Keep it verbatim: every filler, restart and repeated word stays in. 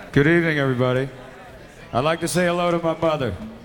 Good evening, everybody. I'd like to say hello to my mother.